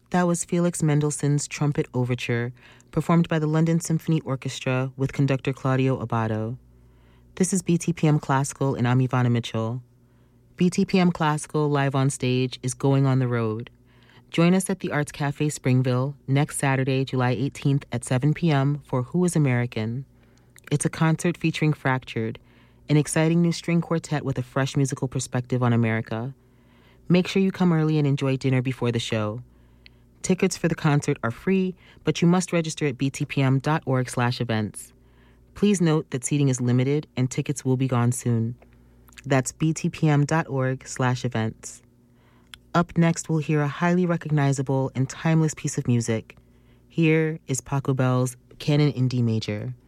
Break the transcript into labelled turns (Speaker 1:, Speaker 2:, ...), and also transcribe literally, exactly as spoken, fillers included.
Speaker 1: That was Felix Mendelssohn's Trumpet Overture, performed by the London Symphony Orchestra with conductor Claudio Abbado. This is B T P M Classical, and I'm Ivana Mitchell. B T P M Classical Live on Stage is going on the road. Join us at the Arts Cafe Springville next Saturday, July eighteenth at seven p.m. for Who is American? It's a concert featuring Fractured, an exciting new string quartet with a fresh musical perspective on America. Make sure you come early and enjoy dinner before the show. Tickets for the concert are free, but you must register at btpm.org slash events. Please note that seating is limited and tickets will be gone soon. That's btpm.org slash events. Up next, we'll hear a highly recognizable and timeless piece of music. Here is Paco Bell's Canon in D Major.